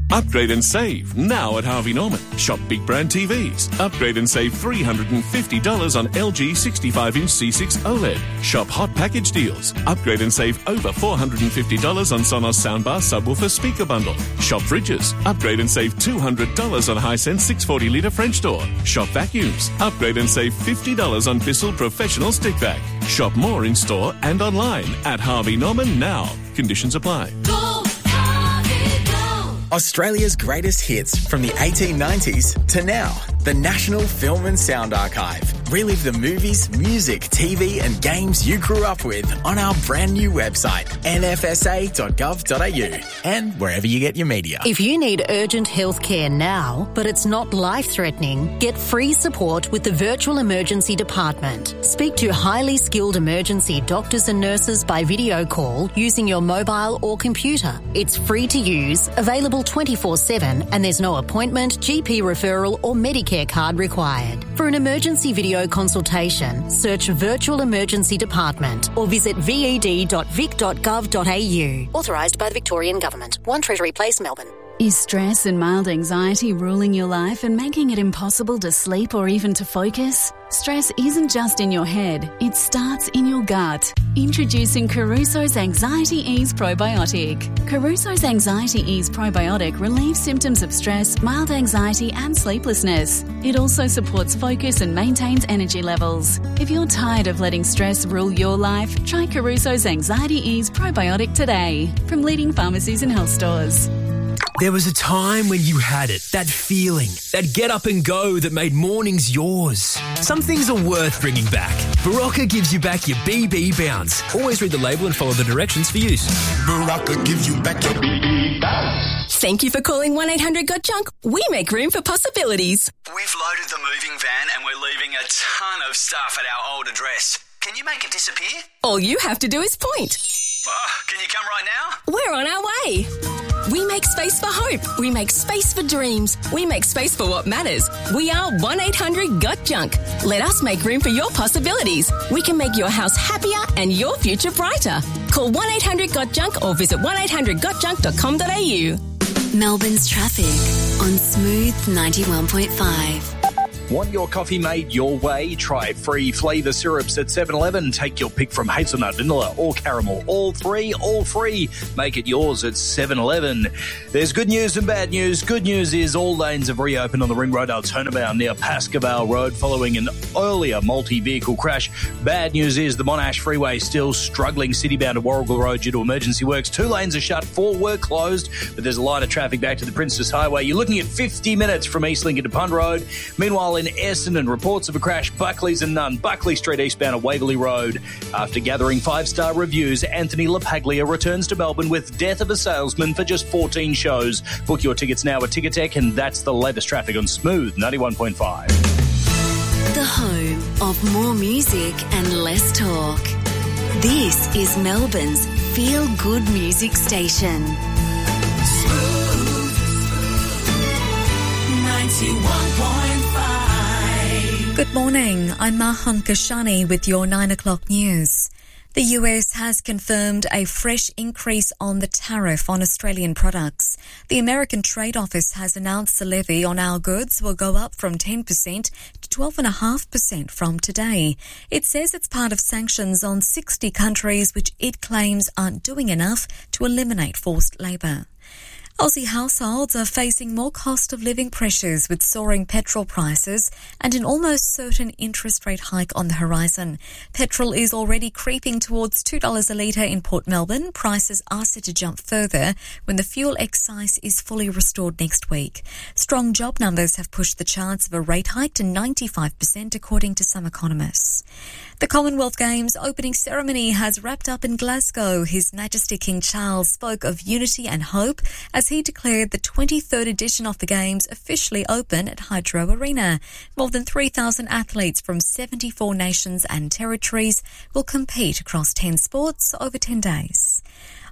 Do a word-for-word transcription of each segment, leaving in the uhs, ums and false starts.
Upgrade and save now at Harvey Norman. Shop big brand T Vs. Upgrade and save three hundred fifty dollars on L G sixty-five inch C six OLED. Shop hot package deals. Upgrade and save over four hundred fifty dollars on Sonos soundbar subwoofer speaker bundle. Shop fridges. Upgrade and save two hundred dollars on Hisense six hundred forty litre French door. Shop vacuums. Upgrade and save fifty dollars on Bissell Professional Stick Vac. Shop more in store and online at Harvey Norman now. Conditions apply. Go, Harvey, go. Australia's greatest hits from the eighteen nineties to now. The National Film and Sound Archive. Relive the movies, music, T V and games you grew up with on our brand new website, n f s a dot gov dot a u, and wherever you get your media. If you need urgent health care now, but it's not life-threatening, get free support with the Virtual Emergency Department. Speak to highly skilled emergency doctors and nurses by video call using your mobile or computer. It's free to use, available twenty-four seven, and there's no appointment, G P referral or Medicare card required. For an emergency video consultation, search Virtual Emergency Department or visit v e d dot vic dot gov dot a u. Authorised by the Victorian Government. one Treasury Place, Melbourne. Is stress and mild anxiety ruling your life and making it impossible to sleep or even to focus? Stress isn't just in your head, it starts in your gut. Introducing Caruso's Anxiety Ease Probiotic. Caruso's Anxiety Ease Probiotic relieves symptoms of stress, mild anxiety and sleeplessness. It also supports focus and maintains energy levels. If you're tired of letting stress rule your life, try Caruso's Anxiety Ease Probiotic today from leading pharmacies and health stores. There was a time when you had it, that feeling, that get up and go that made mornings yours. Some things are worth bringing back. Barocca gives you back your B B bounce. Always read the label and follow the directions for use. Barocca gives you back your B B bounce. Thank you for calling one eight hundred got junk. We make room for possibilities. We've loaded the moving van and we're leaving a ton of stuff at our old address. Can you make it disappear? All you have to do is point. Oh, can you come right now? We're on our way. We make space for hope. We make space for dreams. We make space for what matters. We are one eight hundred got junk. Let us make room for your possibilities. We can make your house happier and your future brighter. Call one eight hundred got junk or visit one eight hundred got junk dot com dot a u. Melbourne's traffic on Smooth ninety-one point five. Want your coffee made your way? Try free flavour syrups at seven eleven. Take your pick from hazelnut, vanilla or caramel. All three, all free. Make it yours at seven eleven. There's good news and bad news. Good news is all lanes have reopened on the Ring Road turnabout near Pascoe Road following an earlier multi-vehicle crash. Bad news is the Monash Freeway still struggling citybound to Warrigal Road due to emergency works. Two lanes are shut, four were closed, but there's a line of traffic back to the Princess Highway. You're looking at fifty minutes from East Lincoln to Pund Road. Meanwhile, in Essendon, reports of a crash, Buckley's and Nunn, Buckley Street eastbound at Waverley Road. After gathering five-star reviews, Anthony LaPaglia returns to Melbourne with Death of a Salesman for just fourteen shows. Book your tickets now at Ticketek, and that's the latest traffic on Smooth ninety-one point five. The home of more music and less talk. This is Melbourne's feel-good music station. Smooth ninety-one point five. Good morning, I'm Mahan Kashani with your nine o'clock news. The U S has confirmed a fresh increase on the tariff on Australian products. The American Trade Office has announced the levy on our goods will go up from ten percent to twelve point five percent from today. It says it's part of sanctions on sixty countries which it claims aren't doing enough to eliminate forced labour. Aussie households are facing more cost of living pressures with soaring petrol prices and an almost certain interest rate hike on the horizon. Petrol is already creeping towards two dollars a litre in Port Melbourne. Prices are set to jump further when the fuel excise is fully restored next week. Strong job numbers have pushed the chance of a rate hike to ninety-five percent according to some economists. The Commonwealth Games opening ceremony has wrapped up in Glasgow. His Majesty King Charles spoke of unity and hope as he declared the twenty-third edition of the Games officially open at Hydro Arena. More than three thousand athletes from seventy-four nations and territories will compete across ten sports over ten days.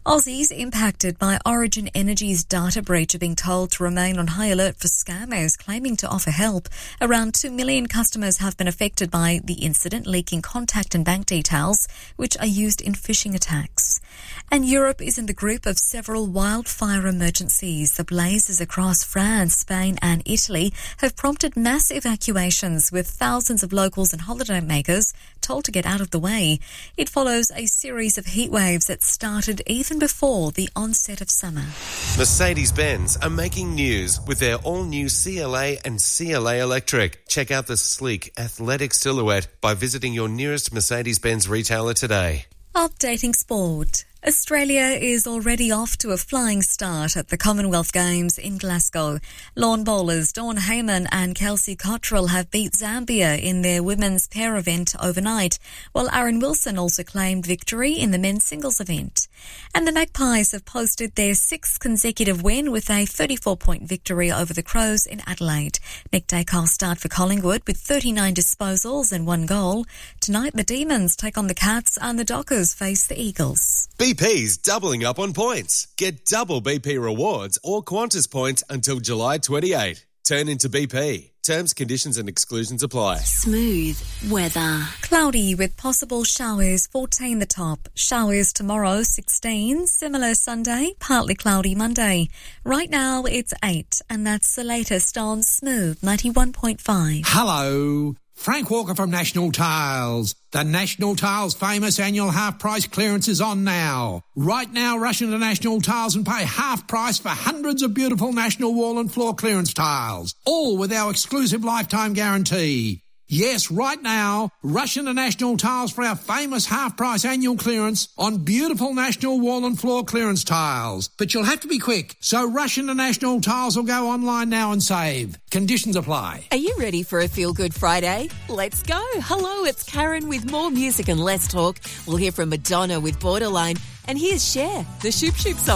Aussies impacted by Origin Energy's data breach are being told to remain on high alert for scammers claiming to offer help. Around two million customers have been affected by the incident, leaking contact and bank details, which are used in phishing attacks. And Europe is in the grip of several wildfire emergencies. The blazes across France, Spain and Italy have prompted mass evacuations, with thousands of locals and holidaymakers told to get out of the way. It follows a series of heat waves that started even before the onset of summer. Mercedes-Benz are making news with their all-new C L A and C L A Electric. Check out the sleek, athletic silhouette by visiting your nearest Mercedes-Benz retailer today. Updating sport. Australia is already off to a flying start at the Commonwealth Games in Glasgow. Lawn bowlers Dawn Heyman and Kelsey Cottrell have beat Zambia in their women's pair event overnight, while Aaron Wilson also claimed victory in the men's singles event. And the Magpies have posted their sixth consecutive win with a thirty-four point victory over the Crows in Adelaide. Nick Dacos starred for Collingwood with thirty-nine disposals and one goal. Tonight the Demons take on the Cats and the Dockers face the Eagles. B P's doubling up on points. Get double B P rewards or Qantas points until July twenty-eighth. Turn into B P. Terms, conditions and exclusions apply. Smooth weather. Cloudy with possible showers, fourteen the top. Showers tomorrow, sixteen. Similar Sunday, partly cloudy Monday. Right now it's eight, and that's the latest on Smooth ninety-one point five. Hello. Frank Walker from National Tiles. The National Tiles famous annual half price clearance is on now. Right now, rush into National Tiles and pay half price for hundreds of beautiful National wall and floor clearance tiles, all with our exclusive lifetime guarantee. Yes, right now, rush into National Tiles for our famous half-price annual clearance on beautiful National wall and floor clearance tiles. But you'll have to be quick, so rush into National Tiles or go online now and save. Conditions apply. Are you ready for a feel-good Friday? Let's go. Hello, it's Karen with more music and less talk. We'll hear from Madonna with Borderline. And here's Cher, the Shoop Shoop song.